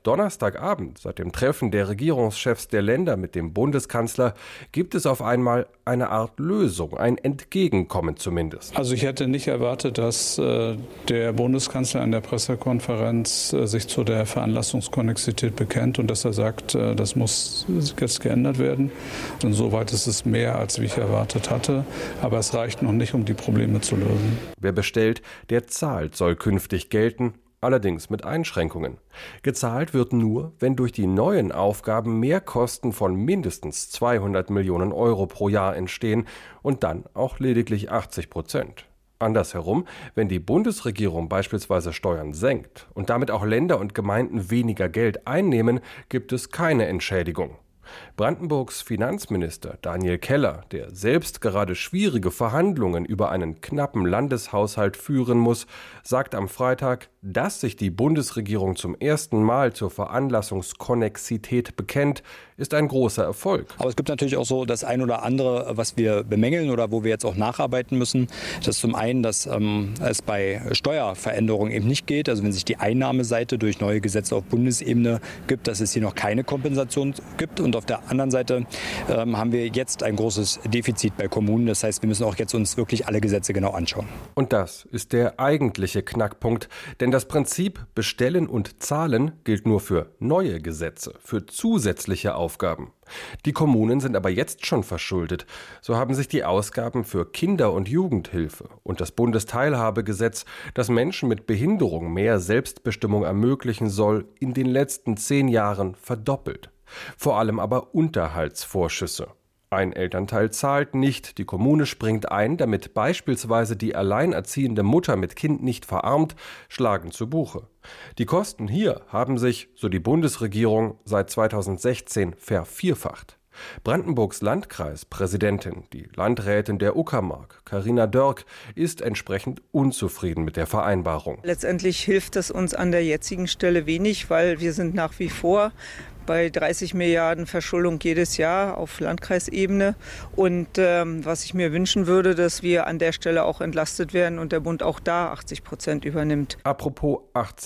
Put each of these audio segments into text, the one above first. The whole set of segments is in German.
Donnerstagabend, seit dem Treffen der Regierungschefs der Länder mit dem Bundeskanzler, gibt es auf einmal eine Art Lösung, ein Entgegenkommen zumindest. Also ich hätte nicht erwartet, dass der Bundeskanzler an der Pressekonferenz sich zu der Veranlassungskonnexität bekennt und dass er sagt, das muss jetzt geändert werden. Insoweit ist es mehr, als ich erwartet hatte. Aber es reicht noch nicht, um die Probleme zu lösen. Wer bestellt, der zahlt, soll künftig gelten. Allerdings mit Einschränkungen. Gezahlt wird nur, wenn durch die neuen Aufgaben Mehrkosten von mindestens 200 Millionen Euro pro Jahr entstehen und dann auch lediglich 80%. Andersherum, wenn die Bundesregierung beispielsweise Steuern senkt und damit auch Länder und Gemeinden weniger Geld einnehmen, gibt es keine Entschädigung. Brandenburgs Finanzminister Daniel Keller, der selbst gerade schwierige Verhandlungen über einen knappen Landeshaushalt führen muss, sagt am Freitag, dass sich die Bundesregierung zum ersten Mal zur Veranlassungskonnexität bekennt, ist ein großer Erfolg. Aber es gibt natürlich auch so das ein oder andere, was wir bemängeln oder wo wir jetzt auch nacharbeiten müssen. Das ist zum einen, dass es bei Steuerveränderungen eben nicht geht. Also wenn sich die Einnahmeseite durch neue Gesetze auf Bundesebene gibt, dass es hier noch keine Kompensation gibt. Und auf der anderen Seite haben wir jetzt ein großes Defizit bei Kommunen. Das heißt, wir müssen auch jetzt uns wirklich alle Gesetze genau anschauen. Und das ist der eigentliche Knackpunkt. Denn das Prinzip Bestellen und Zahlen gilt nur für neue Gesetze, für zusätzliche Aufgaben. Die Kommunen sind aber jetzt schon verschuldet. So haben sich die Ausgaben für Kinder- und Jugendhilfe und das Bundesteilhabegesetz, das Menschen mit Behinderung mehr Selbstbestimmung ermöglichen soll, in den letzten 10 Jahren verdoppelt. Vor allem aber Unterhaltsvorschüsse. Ein Elternteil zahlt nicht, die Kommune springt ein, damit beispielsweise die alleinerziehende Mutter mit Kind nicht verarmt, schlagen zu Buche. Die Kosten hier haben sich, so die Bundesregierung, seit 2016 vervierfacht. Brandenburgs Landkreispräsidentin, die Landrätin der Uckermark, Carina Dörk, ist entsprechend unzufrieden mit der Vereinbarung. Letztendlich hilft es uns an der jetzigen Stelle wenig, weil wir sind nach wie vor bei 30 Milliarden Verschuldung jedes Jahr auf Landkreisebene. Und was ich mir wünschen würde, dass wir an der Stelle auch entlastet werden und der Bund auch da 80% übernimmt. Apropos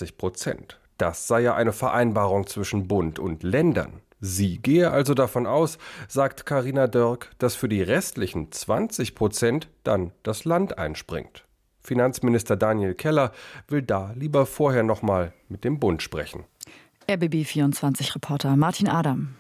80%. Das sei ja eine Vereinbarung zwischen Bund und Ländern. Sie gehe also davon aus, sagt Carina Dörk, dass für die restlichen 20% dann das Land einspringt. Finanzminister Daniel Keller will da lieber vorher nochmal mit dem Bund sprechen. RBB24-Reporter Martin Adam.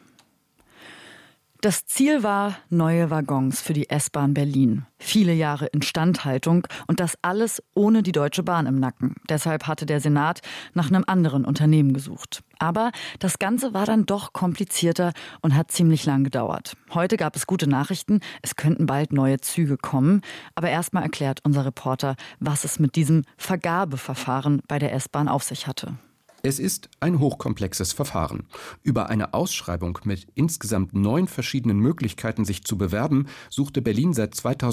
Das Ziel war neue Waggons für die S-Bahn Berlin. Viele Jahre Instandhaltung und das alles ohne die Deutsche Bahn im Nacken. Deshalb hatte der Senat nach einem anderen Unternehmen gesucht. Aber das Ganze war dann doch komplizierter und hat ziemlich lang gedauert. Heute gab es gute Nachrichten, es könnten bald neue Züge kommen. Aber erstmal erklärt unser Reporter, was es mit diesem Vergabeverfahren bei der S-Bahn auf sich hatte. Es ist ein hochkomplexes Verfahren. Über eine Ausschreibung mit insgesamt 9 verschiedenen Möglichkeiten, sich zu bewerben, suchte Berlin seit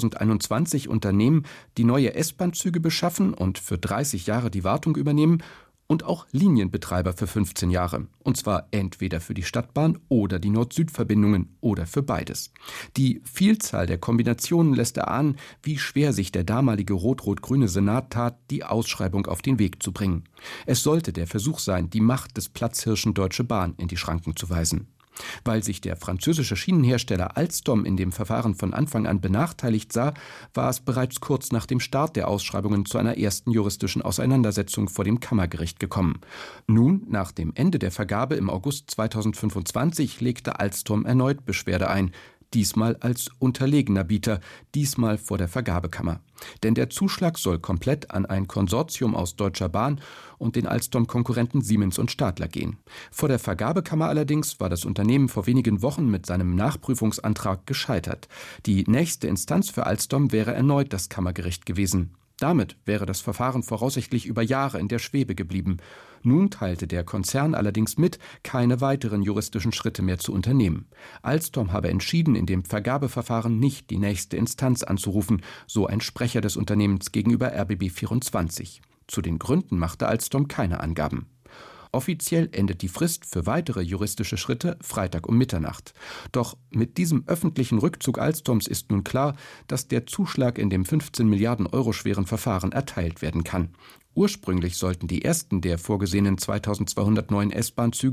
2021 Unternehmen, die neue S-Bahn-Züge beschaffen und für 30 Jahre die Wartung übernehmen, und auch Linienbetreiber für 15 Jahre. Und zwar entweder für die Stadtbahn oder die Nord-Süd-Verbindungen oder für beides. Die Vielzahl der Kombinationen lässt erahnen, wie schwer sich der damalige rot-rot-grüne Senat tat, die Ausschreibung auf den Weg zu bringen. Es sollte der Versuch sein, die Macht des Platzhirschen Deutsche Bahn in die Schranken zu weisen. Weil sich der französische Schienenhersteller Alstom in dem Verfahren von Anfang an benachteiligt sah, war es bereits kurz nach dem Start der Ausschreibungen zu einer ersten juristischen Auseinandersetzung vor dem Kammergericht gekommen. Nun, nach dem Ende der Vergabe im August 2025, legte Alstom erneut Beschwerde ein. Diesmal als unterlegener Bieter, diesmal vor der Vergabekammer. Denn der Zuschlag soll komplett an ein Konsortium aus Deutscher Bahn und den Alstom-Konkurrenten Siemens und Stadler gehen. Vor der Vergabekammer allerdings war das Unternehmen vor wenigen Wochen mit seinem Nachprüfungsantrag gescheitert. Die nächste Instanz für Alstom wäre erneut das Kammergericht gewesen. Damit wäre das Verfahren voraussichtlich über Jahre in der Schwebe geblieben. Nun teilte der Konzern allerdings mit, keine weiteren juristischen Schritte mehr zu unternehmen. Alstom habe entschieden, in dem Vergabeverfahren nicht die nächste Instanz anzurufen, so ein Sprecher des Unternehmens gegenüber RBB24. Zu den Gründen machte Alstom keine Angaben. Offiziell endet die Frist für weitere juristische Schritte Freitag um Mitternacht. Doch mit diesem öffentlichen Rückzug Alstoms ist nun klar, dass der Zuschlag in dem 15 Milliarden Euro schweren Verfahren erteilt werden kann. Ursprünglich sollten die ersten der vorgesehenen 2209 S-Bahn-Züge